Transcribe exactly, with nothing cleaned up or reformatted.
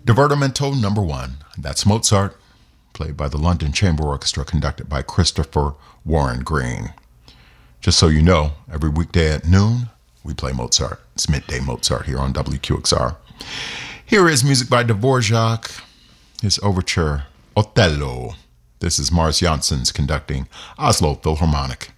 Divertimento number one. That's Mozart, played by the London Chamber Orchestra, conducted by Christopher Warren Green. Just so you know, every weekday at noon, we play Mozart. It's Midday Mozart here on W Q X R. Here is music by Dvorak, his overture, Otello. This is Mars Janssens conducting Oslo Philharmonic.